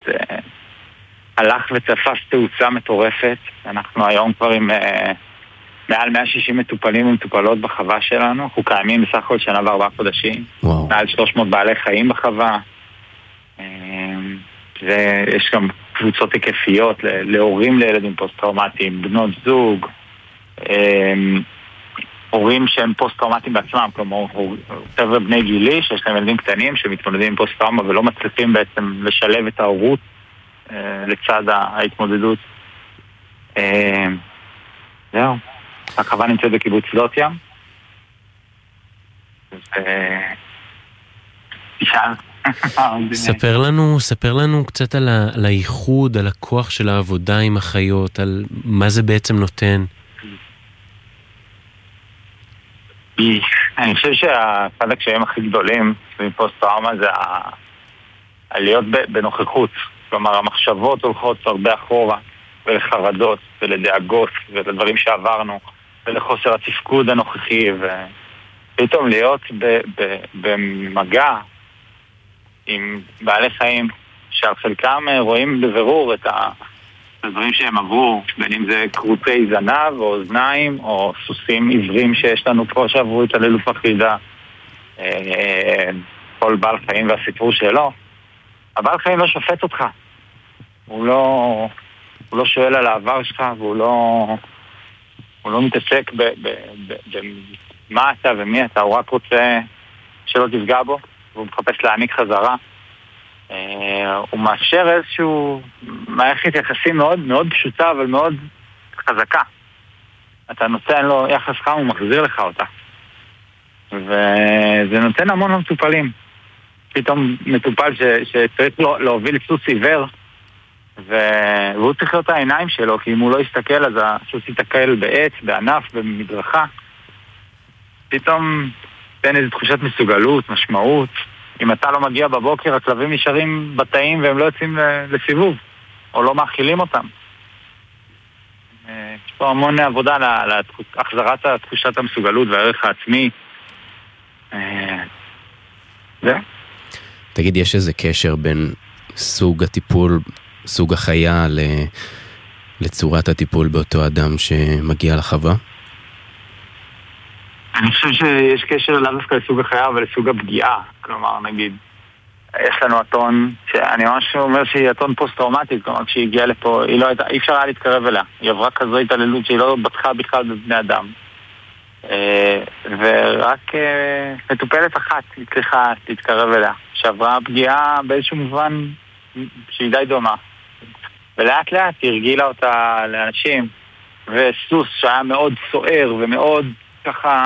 הלך וצפס תאוצה מטורפת. אנחנו היום כבר עם מעל 160 מטופלים ומטופלות בחווה שלנו. אנחנו קיימים בסך הכל שנה ו4 חודשים. וואו. מעל 300 בעלי חיים בחווה. ויש גם קבוצות היקפיות להורים לילדים פוסט-טראומטיים, בנות זוג, הורים שהם פוסט-טראומטיים בעצמם, כלומר חבר'ה בני גילי שיש להם ילדים קטנים שמתמודדים עם פוסט-טראומה ולא מצליחים בעצם לשלב את ההורות לצד ההתמודדות. זהו, החווה נמצאת בקיבוץ שדות ים. ספר לנו קצת על הייחוד, על הכוח של העבודה עם החיות, על מה זה בעצם נותן. אני חושב שאחד הקשיים הכי גדולים מפוסט-טראומה זה להיות בנוכחות. כלומר, המחשבות הולכות הרבה אחורה, ולחרדות, ולדאגות, ולדברים שעברנו, ולחוסר התפקוד הנוכחי, ופתאום להיות במגע עם בעלי חיים, שעל חלקם רואים בבירור את הדברים שהם עברו, בין אם זה קרוטי זנב או אוזניים, או סוסים עיוורים שיש לנו פה שעברו את הללות מפחידה, כל בעל חיים והסיפור שלו. הבעל חיים לא שופט אותך. הוא לא שואל על העבר שלך, והוא לא מתעסק במה אתה ומי אתה, הוא רק רוצה שלא תפגע בו, והוא מחפש להעניק חזרה. הוא מאפשר איזשהו מערכת יחסים מאוד מאוד פשוטה, אבל מאוד חזקה. אתה נותן לו יחס חם, הוא מחזיר לך אותה. וזה נותן המון למטופלים. פתאום מטופל שצריך להוביל סוס עיוור, והוא צריך להיות העיניים שלו, כי אם הוא לא יסתכל, אז הסוס יתקל בעץ, בענף, במדרכה. פתאום תן איזו תחושת מסוגלות, משמעות. אם אתה לא מגיע בבוקר, הכלבים נשארים בתאים והם לא יוצאים לסיבוב, או לא מאכילים אותם. יש פה המון עבודה להחזרת תחושת המסוגלות והערך העצמי. זהו. תגיד, יש איזה קשר בין סוג הטיפול, סוג החיה, לצורת הטיפול באותו אדם שמגיע לחווה? אני חושב שיש קשר לאו דווקא לסוג החיה, אבל לסוג הפגיעה. כלומר, נגיד, יש לנו אתון, שאני ממש אומר שהיא אתון פוסט-טראומטית, כלומר, כשהיא הגיעה לפה, אי אפשר היה להתקרב אליה. היא עברה כזו התעללות שהיא לא בטחה בכלל בבני אדם. ורק מטופלת אחת היא צריכה להתקרב אליה, שעברה פגיעה באיזשהו מובן שהיא די דומה, ולאט לאט היא הרגילה אותה לאנשים. וסוס שהיה מאוד סוער ומאוד ככה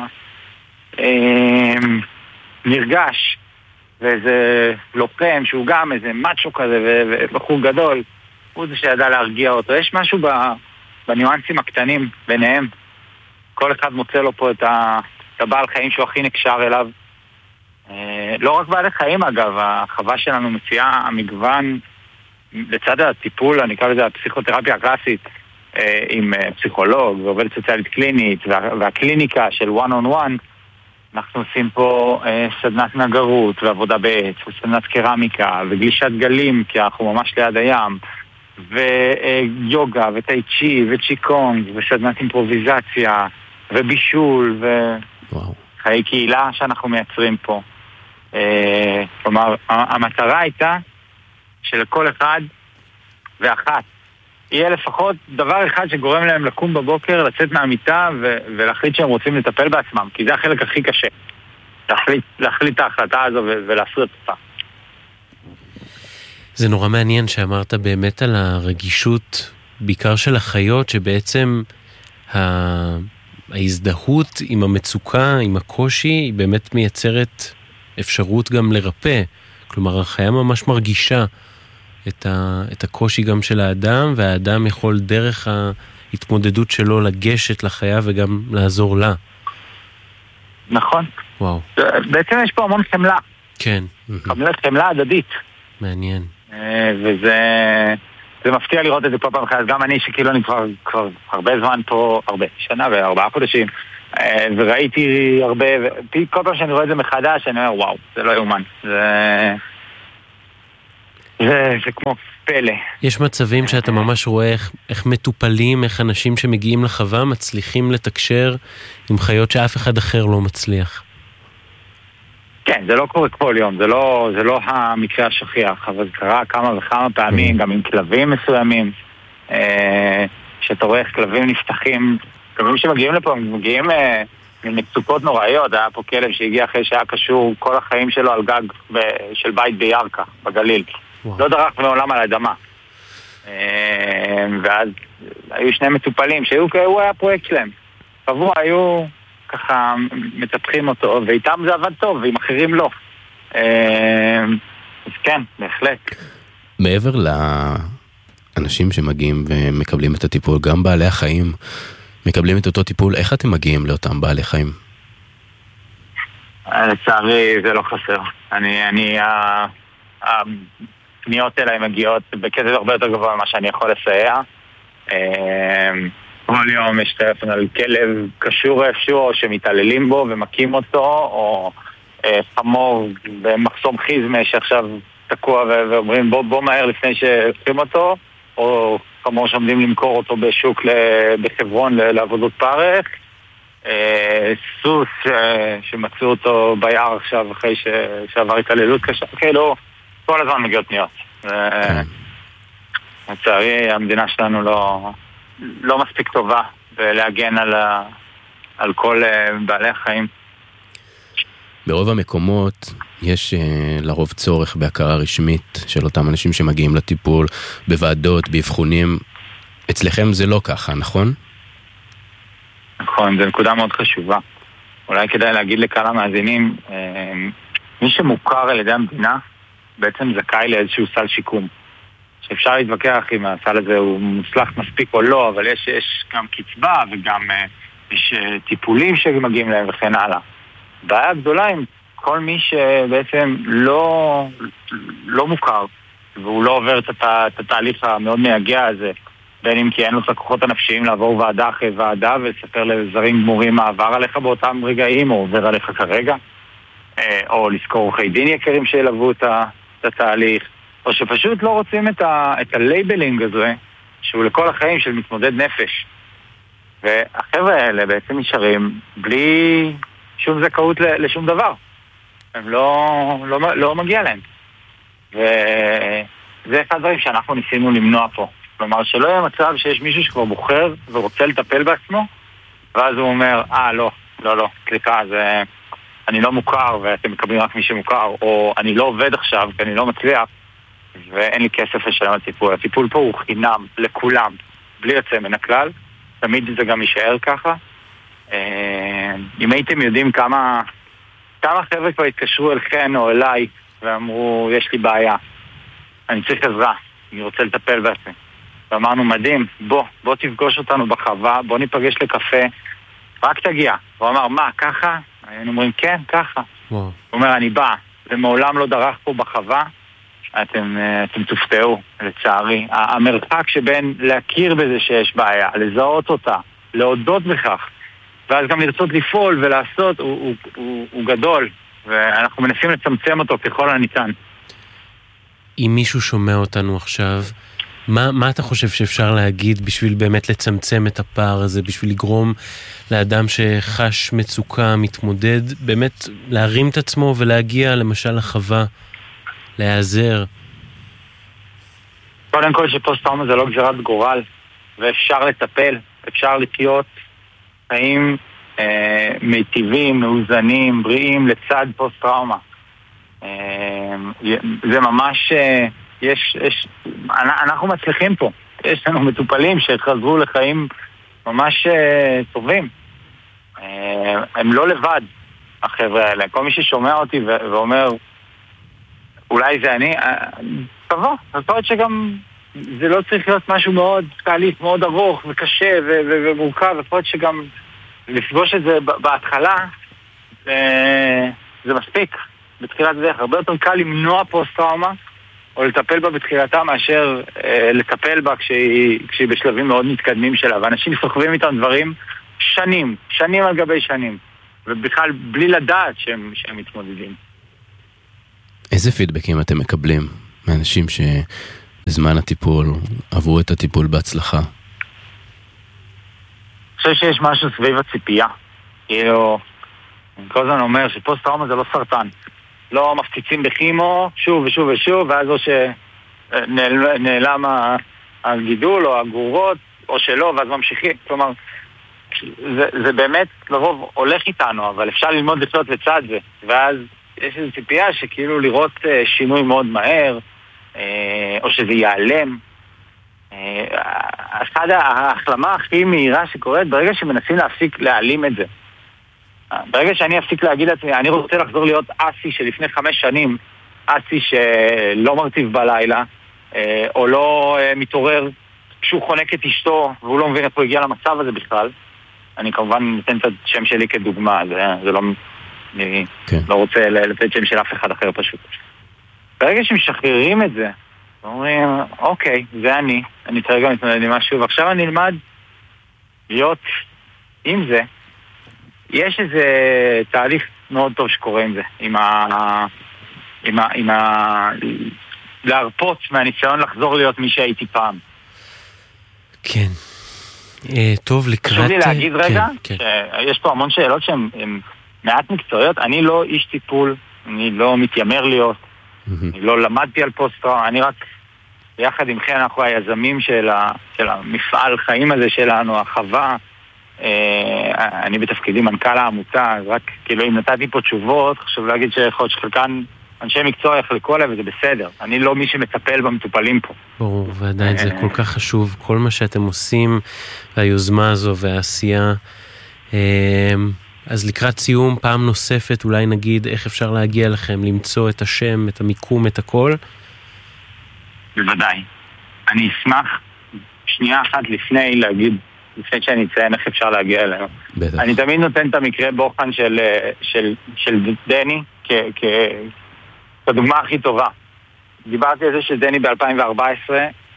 נרגש, ואיזה לוחם שהוא גם איזה מצ'ו כזה ובחור גדול, הוא זה שידע להרגיע אותו. יש משהו בניואנסים הקטנים ביניהם. כל אחד מוצא לו פה את הבעל חיים שהוא הכי נקשר אליו. לא רק בעלי חיים אגב, החווה שלנו מציעה המגוון לצד הטיפול, אני אקרא לזה הפסיכותרפיה הקלאסית, עם פסיכולוג ועובדת סוציאלית קלינית והקליניקה של one on one. אנחנו עושים פה סדנת נגרות ועבודה בעץ וסדנת קרמיקה וגלישת גלים, כי אנחנו ממש ליד הים, ויוגה וטאי צ'י וצ'יקונג וסדנת אימפרוביזציה ובישול וחיי קהילה שאנחנו מייצרים פה. כלומר, המטרה הייתה שלכל אחד ואחת יהיה לפחות דבר אחד שגורם להם לקום בבוקר, לצאת מהמיטה ולהחליט שהם רוצים לטפל בעצמם, כי זה החלק הכי קשה, להחליט את ההחלטה הזו ולהפריט אותה. זה נורא מעניין שאמרת באמת על הרגישות, בעיקר של החיות, שבעצם ההזדהות עם המצוקה, עם הקושי, היא באמת מייצרת אפשרות גם לרפא. כלומר, החיה ממש מרגישה את הקושי גם של האדם, והאדם יכול דרך ההתמודדות שלו לגשת לחיה וגם לעזור לה. נכון. וואו. בעצם יש פה המון חמלה. כן. חמלה הדדית. מעניין. וזה מפתיע לראות את זה פה פעם אחת. גם אני שכאילו אני כבר הרבה זמן פה, הרבה שנה ו4 חודשים, וראיתי הרבה, כל פעם שאני רואה את זה מחדש, אני אומר וואו, זה לא יאומן. זה כמו פלא. יש מצבים שאתה ממש רואה איך מטופלים, איך אנשים שמגיעים לחווה מצליחים לתקשר עם חיות שאף אחד אחר לא מצליח. כן, זה לא קורה כל יום, זה לא המקרה השכיח, אבל זה קרה כמה וכמה פעמים, גם עם כלבים מסוימים, שאתה רואה איך כלבים נפתחים, כלבים שמגיעים לפה, הם מגיעים ממצוקות נוראיות. היה פה כלב שהגיע אחרי שהיה קשור כל החיים שלו על גג של בית בירקה, בגליל. לא דרך מעולם על האדמה. ואז היו שני מטופלים שהוא היה פרויקט שלהם. קבוע היו ככה מטפחים אותו, ואיתם זה עבד טוב, ועם אחרים לא. אז כן, בהחלט. מעבר לאנשים שמגיעים ומקבלים את הטיפול, גם בעלי החיים מקבלים את אותו טיפול, איך אתם מגיעים לאותם בעלי חיים? לצערי זה לא חסר. הפניות אליי מגיעות בקצב הרבה יותר גבוה ממה שאני יכול לסייע. כל יום יש טלפון על כלב קשור איפשהו, או שמתעללים בו ומקים אותו, או חמור במחסום חיזמה שעכשיו תקוע ואומרים בוא מהר לפני שעושים אותו, או חמור שעומדים למכור אותו בשוק בחברון לעבודות פרך, סוס שמצאו אותו ביער עכשיו אחרי שעבר התעללות קשה, כאילו כל הזמן מגיעות פניות. לצערי המדינה שלנו לא מספיק טובה ולהגן על כל בעלי החיים. ברוב המקומות יש לרוב צורך בהכרה רשמית של אותם אנשים שמגיעים לטיפול, בוועדות, באבחונים. אצלכם זה לא ככה, נכון? נכון, זו נקודה מאוד חשובה. אולי כדאי להגיד לקהל המאזינים, מי שמוכר על ידי המדינה בעצם זכאי לאיזשהו סל שיקום. שאפשר להתווכח אם הסל הזה הוא מוצלח מספיק או לא, אבל יש גם קצבה וגם יש טיפולים שמגיעים להם וכן הלאה. בעיה גדולה עם כל מי שבעצם לא מוכר, והוא לא עובר את התהליך המאוד מייגע הזה, בין אם כי אין לו את הכוחות הנפשיים לעבור ועדה אחרי ועדה ולספר לזרים גמורים מה עבר עליך באותם רגעים, או עובר עליך כרגע, או לזכור עורכי דין יקרים שילוו את התהליך, או שפשוט לא רוצים את הלייבלינג הזה, שהוא לכל החיים של מתמודד נפש. והחבר'ה האלה בעצם נשארים בלי שום זכאות לשום דבר. הם לא מגיע להם. וזה אחד הדברים שאנחנו ניסינו למנוע פה. כלומר, שלא יהיה מצב שיש מישהו שכבר בוחר ורוצה לטפל בעצמו, ואז הוא אומר, לא, סליחה, אני לא מוכר ואתם מקבלים רק מי שמוכר, או אני לא עובד עכשיו כי אני לא מצליח, ואין לי כסף לשלם על טיפול. הטיפול פה הוא חינם לכולם, בלי יוצא מן הכלל. תמיד זה גם יישאר ככה. אם הייתם יודעים כמה חבר'ה כבר התקשרו אליכם או אליי ואמרו, יש לי בעיה, אני צריך עזרה, אני רוצה לטפל בעצמי. ואמרנו, מדהים, בוא תפגוש אותנו בחווה, בוא ניפגש לקפה, רק תגיע. הוא אמר, מה, ככה? היינו אומרים, כן, ככה. הוא אומר, אני בא, ומעולם לא דרך פה בחווה, אתם תופתעו, לצערי. המרחק שבין להכיר בזה שיש בעיה, לזהות אותה, להודות בכך, ואז גם לרצות לפעול ולעשות, הוא גדול, ואנחנו מנסים לצמצם אותו ככל הניתן. אם מישהו שומע אותנו עכשיו, מה אתה חושב שאפשר להגיד בשביל באמת לצמצם את הפער הזה, בשביל לגרום לאדם שחש מצוקה, מתמודד, באמת להרים את עצמו ולהגיע למשל לחווה, להיעזר? קודם כל שפוסט-טראומה זה לא גזירת גורל, ואפשר לטפל, אפשר לחיות חיים מיטיבים, מאוזנים, בריאים לצד פוסט-טראומה. זה ממש, אנחנו מצליחים פה. יש לנו מטופלים שחזרו לחיים ממש טובים. הם לא לבד, החבר'ה האלה. כל מי ששומע אותי ואומר, אולי זה אני, תבוא. זאת אומרת שגם זה לא צריך להיות משהו מאוד, תהליך מאוד ארוך וקשה ומורכב. זאת אומרת שגם לפגוש את זה בהתחלה, זה מספיק. בתחילת דרך, הרבה יותר קל למנוע פוסט-טראומה, או לטפל בה בתחילתה מאשר לטפל בה כשהיא בשלבים מאוד מתקדמים שלה. ואנשים סוחבים איתם דברים שנים על גבי שנים, ובכלל בלי לדעת שהם מתמודדים. איזה פידבקים אתם מקבלים מאנשים שבזמן הטיפול עברו את הטיפול בהצלחה? אני חושב שיש משהו סביב הציפייה. כאילו, אני כל הזמן אומר שפוסט טראומה זה לא סרטן. לא מפציצים בכימו שוב ושוב ושוב, ואז או שנעלם הגידול או הגרורות, או שלא, ואז ממשיכים. כלומר, זה באמת לרוב הולך איתנו, אבל אפשר ללמוד לחיות לצד זה. ואז יש איזו ציפייה שכאילו לראות שינוי מאוד מהר, או שזה ייעלם. אחד ההחלמה הכי מהירה שקורית ברגע שמנסים להפסיק להעלים את זה. ברגע שאני אפסיק להגיד לעצמי, אני רוצה לחזור להיות אסי שלפני 5 שנים, אסי שלא מרטיב בלילה, או לא מתעורר כשהוא חונק את אשתו, והוא לא מבין איך הוא הגיע למצב הזה בכלל. אני כמובן נותן את השם שלי כדוגמה, זה לא, אני לא רוצה לתת שם של אף אחד אחר פשוט. ברגע שמשחררים את זה, אומרים, אוקיי, זה אני כרגע מתמודד עם משהו, ועכשיו אני אלמד להיות עם זה. יש איזה תהליך מאוד טוב שקורה עם זה, עם להרפות מהניסיון לחזור להיות מי שהייתי פעם. כן. טוב, לקראת... חשוב לי להגיד רגע, שיש פה המון שאלות שהן מעט מקצועיות. אני לא איש טיפול, אני לא מתיימר להיות, אני לא למדתי על פוסט-טראומה, אני רק יחד עם כן אנחנו היזמים של המפעל חיים הזה שלנו, החווה. אני בתפקידי מנכ"ל העמותה, אז רק כאילו אם נתתי פה תשובות, חשוב להגיד שיכול להיות שחלקן אנשי מקצוע יחלקו עליהם וזה בסדר. אני לא מי שמטפל במטופלים פה. ברור, ועדיין זה כל כך חשוב, כל מה שאתם עושים, והיוזמה הזו והעשייה. אז לקראת סיום, פעם נוספת, אולי נגיד איך אפשר להגיע לכם, למצוא את השם, את המיקום, את הכל? בוודאי. אני אשמח שנייה אחת לפני שאני אציין איך אפשר להגיע אלינו. בטח. אני תמיד נותן את המקרה בוחן של דני כדוגמה הכי טובה. דיברתי על זה שדני ב-2014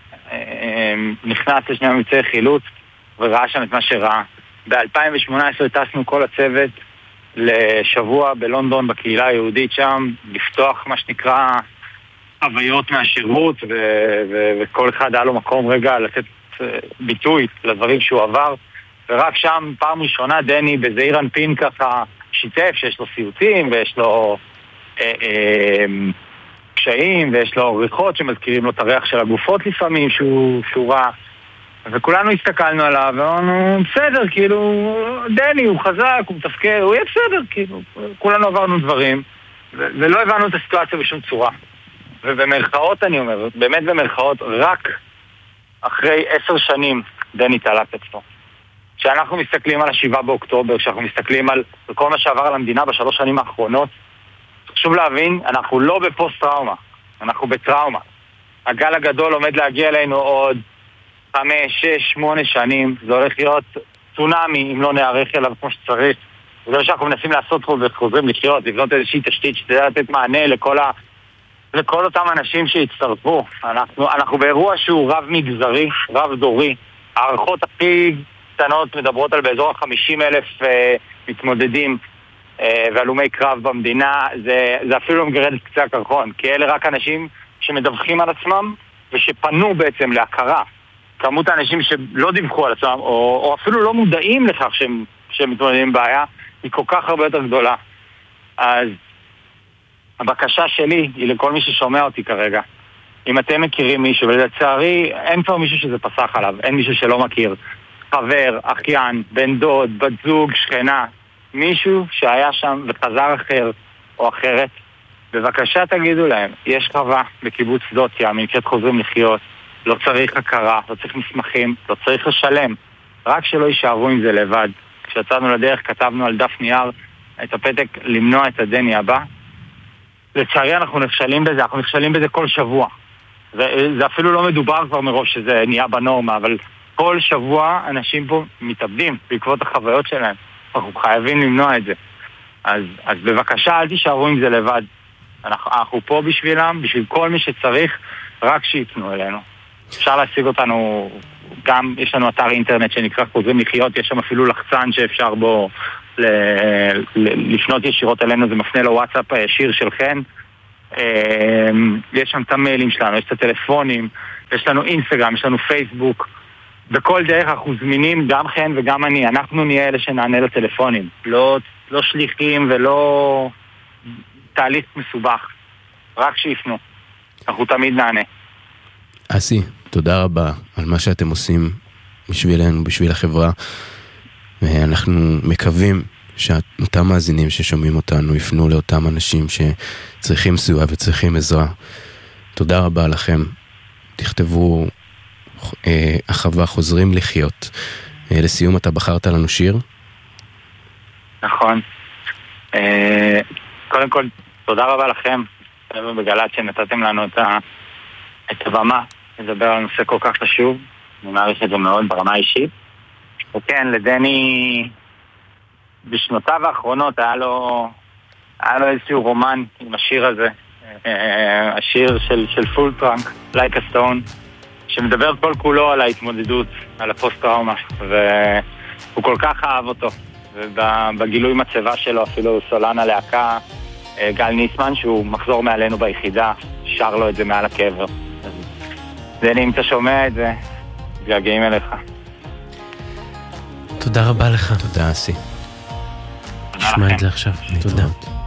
נכנס לשני מבצעי חילוץ וראה שם את מה שראה. ב-2018 טסנו כל הצוות לשבוע בלונדון בקהילה היהודית שם, לפתוח מה שנקרא חוויות מהשירות, וכל אחד היה לו מקום רגע לתת ביטוי לדברים שהוא עבר, ורק שם פעם ראשונה דני בזעיר אנפין ככה שיתף שיש לו סיוטים ויש לו קשיים ויש לו ריחות שמזכירים לו את הריח של הגופות לפעמים שהוא רע, וכולנו הסתכלנו עליו ואמרנו בסדר, כאילו דני הוא חזק, הוא מתפקד, הוא יהיה בסדר, כאילו כולנו עברנו דברים ולא הבנו את הסיטואציה בשום צורה. ובמרכאות אני אומר, באמת במרכאות, רק אחרי 10 שנים דני תעלה את עצמו. כשאנחנו מסתכלים על 7 באוקטובר, כשאנחנו מסתכלים על כל מה שעבר על המדינה ב3 שנים האחרונות, חשוב להבין, אנחנו לא בפוסט טראומה, אנחנו בטראומה. הגל הגדול עומד להגיע אלינו עוד 5, 6, 8 שנים, זה הולך להיות צונאמי אם לא נערך אליו כמו שצריך. וזה מה שאנחנו מנסים לעשות פה וחוזרים לחיות, לבנות איזושהי תשתית שתדע לתת מענה לכל אותם אנשים שהצטרפו. אנחנו באירוע שהוא רב מגזרי, רב דורי. הערכות הכי קטנות מדברות על באזור 50,000 מתמודדים והלומי קרב במדינה. זה אפילו לא מגרד את קצה הקרחון, כי אלה רק אנשים שמדווחים על עצמם ושפנו בעצם להכרה. כמות האנשים שלא דיווחו על עצמם או אפילו לא מודעים לכך שהם מתמודדים עם בעיה היא כל כך הרבה יותר גדולה. אז הבקשה שלי היא לכל מי ששומע אותי כרגע, אם אתם מכירים מישהו, ולצערי אין כבר מישהו שזה פסח עליו, אין מישהו שלא מכיר, חבר, אחיין, בן דוד, בת זוג, שכנה, מישהו שהיה שם וחזר אחר או אחרת, בבקשה תגידו להם, יש חווה בקיבוץ שדות ים, נקראת חוזרים לחיות, לא צריך הכרה, לא צריך מסמכים, לא צריך לשלם, רק שלא יישארו עם זה לבד. כשיצאנו לדרך כתבנו על דף נייר את הפתק למנוע את הדני הבא. לצערי אנחנו נכשלים בזה כל שבוע. זה אפילו לא מדובר כבר מראש שזה נהיה בנורמה, אבל כל שבוע אנשים פה מתאבדים בעקבות החוויות שלהם. אנחנו חייבים למנוע את זה. אז בבקשה אל תישארו עם זה לבד. אנחנו פה בשבילם, בשביל כל מי שצריך, רק שיפנו אלינו. אפשר להשיג אותנו, גם יש לנו אתר אינטרנט שנקרא חוזרים לחיות, יש שם אפילו לחצן שאפשר בו לפנות ישירות אלינו, זה מפנה לו וואטסאפ ישיר של חן. יש שם את המיילים שלנו, יש את הטלפונים, יש לנו אינסטגרם, יש לנו פייסבוק. בכל דרך אנחנו זמינים, גם חן וגם אני. אנחנו נהיה אלה שנענה לטלפונים. לא שליחים ולא תהליך מסובך. רק שיפנו. אנחנו תמיד נענה. אסי, תודה רבה על מה שאתם עושים בשבילנו, בשביל החברה. ואנחנו מקווים שאותם מאזינים ששומעים אותנו יפנו לאותם אנשים שצריכים סיוע וצריכים עזרה. תודה רבה לכם. תכתבו החווה חוזרים לחיות. לסיום, אתה בחרת לנו שיר? נכון. קודם כל, תודה רבה לכם בגל"צ שנתתם לנו את הבמה לדבר על נושא כל כך חשוב. אני מעריך את זה מאוד ברמה האישית. וכן, לדני בשנותיו האחרונות היה לו איזשהו רומן עם השיר הזה, השיר של פול טראנק, Like a Stone, שמדבר כל כולו על ההתמודדות, על הפוסט-טראומה, והוא כל כך אהב אותו. ובגילוי מצבה שלו אפילו סולן הלהקה גל ניסמן, שהוא מחזור מעלינו ביחידה, שר לו את זה מעל הקבר. דני, אם אתה שומע את זה, געגעים אליך. תודה רבה לך. תודה, אסי. נשמע את זה עכשיו. תודה.